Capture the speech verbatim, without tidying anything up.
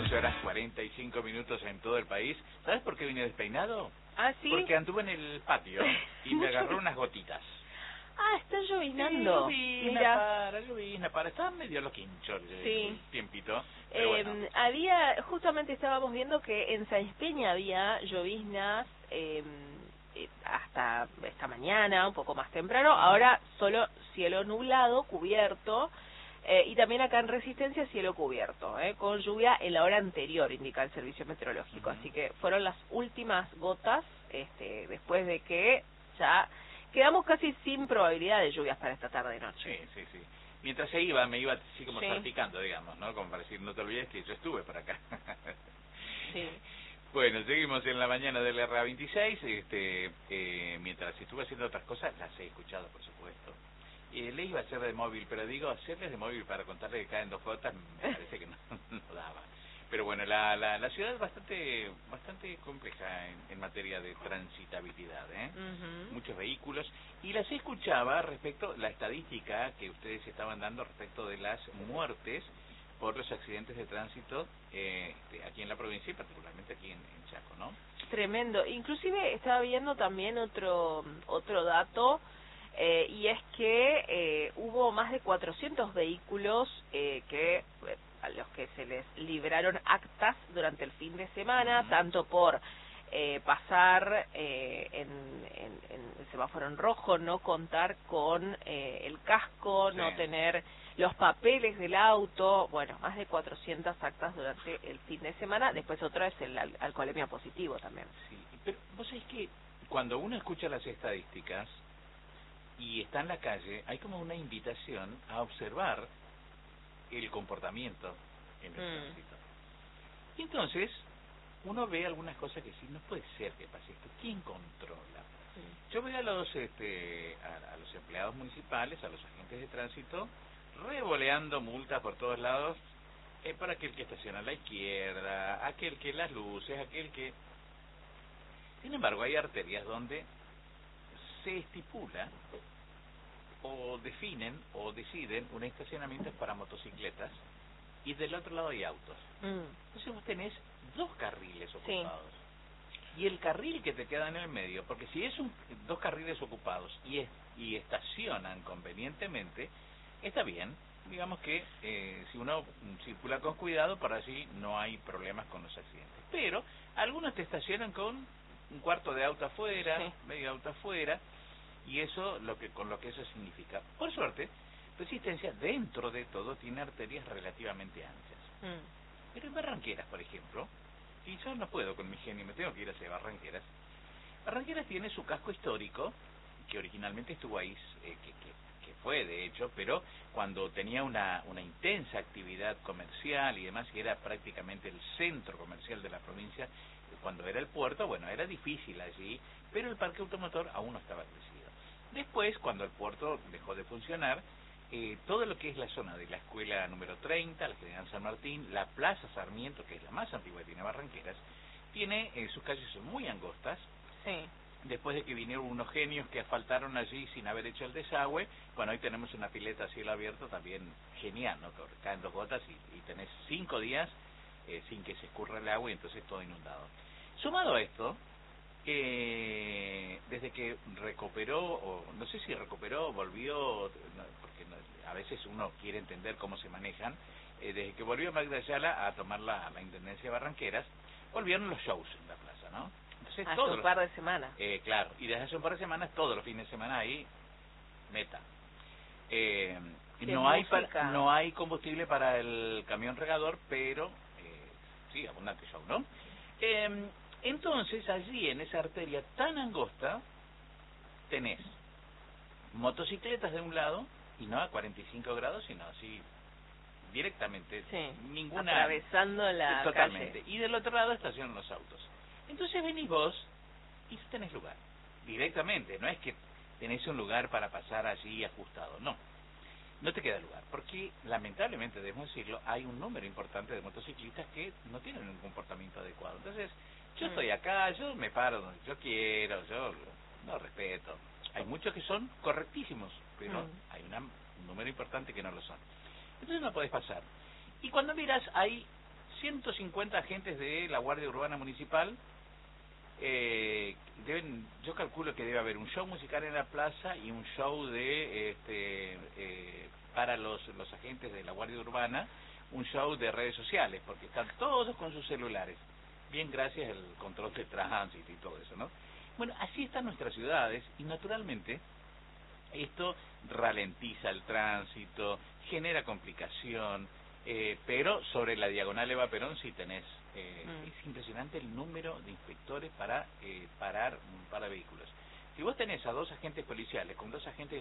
doce horas cuarenta y cinco minutos en todo el país. ¿Sabes por qué vine despeinado? ¿Ah, sí? Porque anduve en el patio y me agarró unas gotitas. Ah, está lloviznando. Sí, Mira. para, llovizna, para. Estaba medio loquincho el, Sí. el tiempito. Pero Eh, bueno. Había, justamente estábamos viendo que en Sáenz Peña había lloviznas eh, eh, hasta esta mañana, un poco más temprano. Ahora solo cielo nublado, cubierto. Eh, y también acá en Resistencia cielo cubierto, eh, con lluvia en la hora anterior, indica el servicio meteorológico. Uh-huh. Así que fueron las últimas gotas, este, después de que ya quedamos casi sin probabilidad de lluvias para esta tarde-noche. Sí, sí, sí. Mientras se iba, me iba así como Sí. salpicando, digamos, ¿no? Como para decir, no te olvides que yo estuve por acá. Sí. Bueno, seguimos en la mañana del R A veintiséis. Este, eh, mientras estuve haciendo otras cosas, las he escuchado, por supuesto. Eh, le iba a hacer de móvil, pero digo, hacerles de móvil para contarle que caen dos gotas, me parece que no, no daba. Pero bueno, la, la, la ciudad es bastante bastante compleja en, en materia de transitabilidad, ¿eh? Uh-huh. Muchos vehículos. Y las escuchaba respecto, la estadística que ustedes estaban dando respecto de las muertes por los accidentes de tránsito eh, este, aquí en la provincia y particularmente aquí en, en Chaco, ¿no? Tremendo. Inclusive estaba viendo también otro otro dato, eh, y es que eh, hubo más de cuatrocientos vehículos eh, que eh, a los que se les libraron actas durante el fin de semana, Uh-huh. tanto por eh, pasar eh, en, en, en el semáforo en rojo, no contar con eh, el casco, Sí. no tener los papeles del auto. Bueno, más de cuatrocientas actas durante el fin de semana. Después otra es el al alcoholemia positivo también. Sí, pero vos sabés que cuando uno escucha las estadísticas y está en la calle, hay como una invitación a observar el comportamiento en el Mm. tránsito. Y entonces uno ve algunas cosas que sí, no puede ser que pase esto. ¿Quién controla? Sí. Yo veo a los este a, a los empleados municipales, a los agentes de tránsito, revoleando multas por todos lados, eh, para aquel que estaciona a la izquierda, aquel que las luces, aquel que... Sin embargo, hay arterias donde se estipula o definen o deciden un estacionamiento para motocicletas y del otro lado hay autos. Mm. Entonces vos tenés dos carriles Sí. ocupados. Y el carril que te queda en el medio, porque si es un, dos carriles ocupados y, es, y estacionan convenientemente, está bien. Digamos que eh, si uno circula con cuidado, para así no hay problemas con los accidentes. Pero algunos te estacionan con un cuarto de auto afuera, Sí. medio auto afuera, y eso lo que con lo que eso significa. Por suerte, Resistencia dentro de todo tiene arterias relativamente anchas. Mm. Pero en Barranqueras, por ejemplo, y yo no puedo con mi genio, me tengo que ir hacia Barranqueras. Barranqueras tiene su casco histórico, que originalmente estuvo ahí, eh, que, que, que fue de hecho, pero cuando tenía una, una intensa actividad comercial y demás, y era prácticamente el centro comercial de la provincia, cuando era el puerto, bueno, era difícil allí, pero el parque automotor aún no estaba crecido. Después, cuando el puerto dejó de funcionar, eh, todo lo que es la zona de la escuela número treinta, la General San Martín, la Plaza Sarmiento, que es la más antigua que tiene Barranqueras, tiene, eh, sus calles son muy angostas. Sí. Después de que vinieron unos genios que asfaltaron allí sin haber hecho el desagüe, bueno, hoy tenemos una pileta a cielo abierto también genial, ¿no? Que caen dos gotas y, y tenés cinco días eh, sin que se escurra el agua y entonces todo inundado. Sumado a esto, eh, desde que recuperó, o no sé si recuperó, volvió, no, porque no, a veces uno quiere entender cómo se manejan, eh, desde que volvió Magda Ayala a tomar la, la Intendencia de Barranqueras, volvieron los shows en la plaza, ¿no? Entonces, Hace todos un los, par de semanas. eh, claro, y desde hace un par de semanas, todos los fines de semana ahí, meta. Eh, Qué no hay pa- música. no hay combustible para el camión regador, pero eh, sí, abundante show, ¿no? Eh, entonces, allí en esa arteria tan angosta, tenés motocicletas de un lado, y no a cuarenta y cinco grados, sino así directamente, Sí. ninguna... Atravesando la Totalmente. calle. Y del otro lado estacionan los autos. Entonces venís vos y tenés lugar. Directamente, no es que tenés un lugar para pasar allí ajustado, no. No te queda lugar, porque lamentablemente, debemos decirlo, hay un número importante de motociclistas que no tienen un comportamiento adecuado. Entonces, yo Mm. estoy acá, yo me paro donde yo quiero, yo no respeto. Hay muchos que son correctísimos, pero Mm. hay una, un número importante que no lo son. Entonces no podés pasar. Y cuando miras, hay ciento cincuenta agentes de la Guardia Urbana Municipal. Eh, deben, yo calculo que debe haber un show musical en la plaza y un show de este, eh, para los, los agentes de la Guardia Urbana, un show de redes sociales, porque están todos con sus celulares, bien gracias al control de tránsito y todo eso, ¿no? Bueno, así están nuestras ciudades y naturalmente esto ralentiza el tránsito, genera complicación, eh, pero sobre la diagonal Eva Perón sí tenés, eh, mm. es impresionante el número de inspectores para eh, parar para vehículos. Si vos tenés a dos agentes policiales con dos agentes